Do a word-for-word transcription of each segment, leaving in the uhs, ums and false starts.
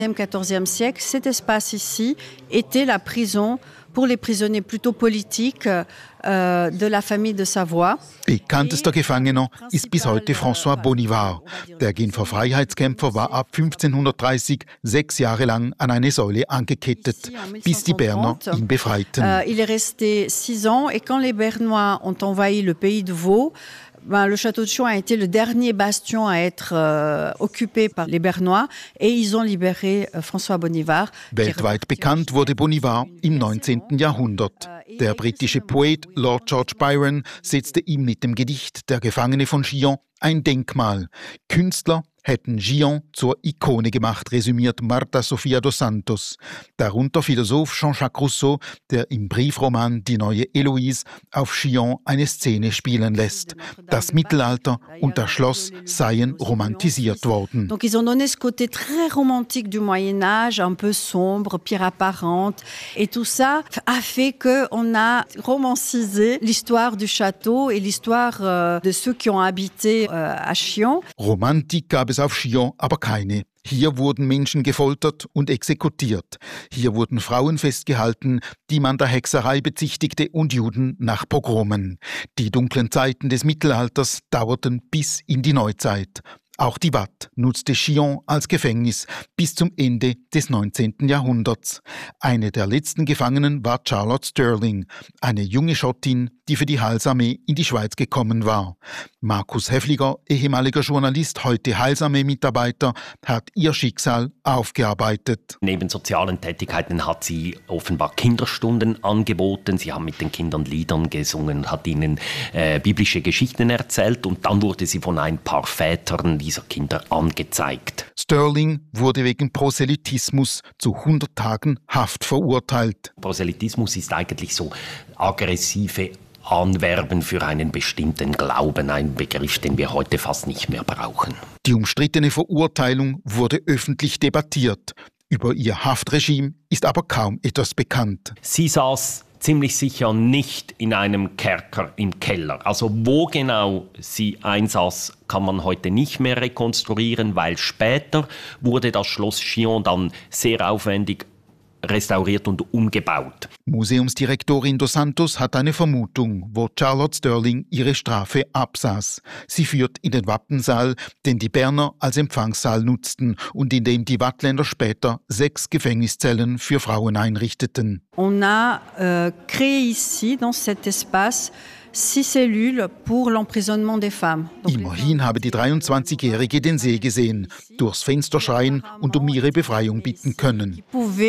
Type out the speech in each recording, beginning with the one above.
Im quatorzième siècle, cet espace ici était la prison pour les prisonniers plutôt politiques euh, de la famille de Savoie. Bekanntester Gefangener ist bis heute François Bonivard. Der Genfer Freiheitskämpfer war ab fünfzehnhundertdreißig sechs Jahre lang an eine Säule angekettet, bis die Berner ihn befreiten. Euh, il est resté six ans et quand les Bernois ont envahi le pays de Vaud, Ben, le château de Chillon a été le dernier bastion à être euh, occupé par les Bernois et ils ont libéré euh, François Bonivard. Weltweit bekannt wurde Bonivard im neunzehnten Jahrhundert. Der britische Poet Lord George Byron setzte ihm mit dem Gedicht Der Gefangene von Chillon ein Denkmal. Künstler hätten Chillon zur Ikone gemacht, resümiert Marta Sofia dos Santos. Darunter Philosoph Jean-Jacques Rousseau, der im Briefroman Die neue Eloise auf Chillon eine Szene spielen lässt. Das Mittelalter und das Schloss seien romantisiert worden. Donc ils ont donné ce côté très romantique du Moyen-Âge, un peu sombre, pierre apparente. Et tout ça a fait qu'on a romancisé l'histoire du château et l'histoire euh, de ceux qui ont habité euh, à Chillon. Romantik gab es auf Chillon aber keine. Hier wurden Menschen gefoltert und exekutiert. Hier wurden Frauen festgehalten, die man der Hexerei bezichtigte, und Juden nach Pogromen. Die dunklen Zeiten des Mittelalters dauerten bis in die Neuzeit. Auch die Watt nutzte Chillon als Gefängnis bis zum Ende des neunzehnten Jahrhunderts. Eine der letzten Gefangenen war Charlotte Sterling, eine junge Schottin, die für die Heilsarmee in die Schweiz gekommen war. Markus Häfliger, ehemaliger Journalist, heute Heilsarmee-Mitarbeiter, hat ihr Schicksal aufgearbeitet. Neben sozialen Tätigkeiten hat sie offenbar Kinderstunden angeboten. Sie haben mit den Kindern Liedern gesungen, hat ihnen äh, biblische Geschichten erzählt und dann wurde sie von ein paar Vätern dieser Kinder angezeigt. Sterling wurde wegen Proselytismus zu hundert Tagen Haft verurteilt. Proselytismus ist eigentlich so aggressive Anwerben für einen bestimmten Glauben, ein Begriff, den wir heute fast nicht mehr brauchen. Die umstrittene Verurteilung wurde öffentlich debattiert. Über ihr Haftregime ist aber kaum etwas bekannt. Sie saß ziemlich sicher nicht in einem Kerker im Keller. Also wo genau sie einsaß, kann man heute nicht mehr rekonstruieren, weil später wurde das Schloss Chillon dann sehr aufwendig restauriert und umgebaut. Museumsdirektorin dos Santos hat eine Vermutung, wo Charlotte Sterling ihre Strafe absaß. Sie führt in den Wappensaal, den die Berner als Empfangssaal nutzten und in dem die Wattländer später sechs Gefängniszellen für Frauen einrichteten. On a euh, créé ici, dans cet espace, six cellules pour l'emprisonnement des femmes. Immerhin habe die dreiundzwanzigjährige den See gesehen, durchs Fenster schreien und um ihre Befreiung bitten können.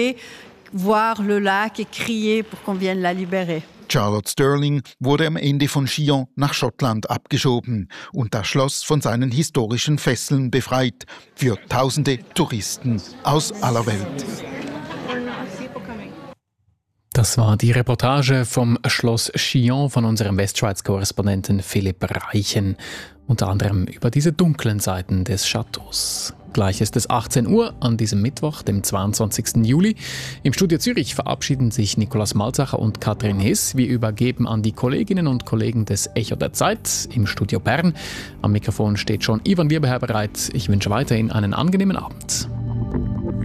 Voir le lac et crier pour qu'on vienne la libérer. Charlotte Sterling wurde am Ende von Chillon nach Schottland abgeschoben und das Schloss von seinen historischen Fesseln befreit für tausende Touristen aus aller Welt. Das war die Reportage vom Schloss Chillon von unserem Westschweiz-Korrespondenten Philipp Reichen, unter anderem über diese dunklen Seiten des Chateaus. Gleich ist es achtzehn Uhr an diesem Mittwoch, dem zweiundzwanzigsten Juli. Im Studio Zürich verabschieden sich Nikolaus Malzacher und Katrin Hess. Wir übergeben an die Kolleginnen und Kollegen des Echo der Zeit im Studio Bern. Am Mikrofon steht schon Ivan Wierbeher bereit. Ich wünsche weiterhin einen angenehmen Abend.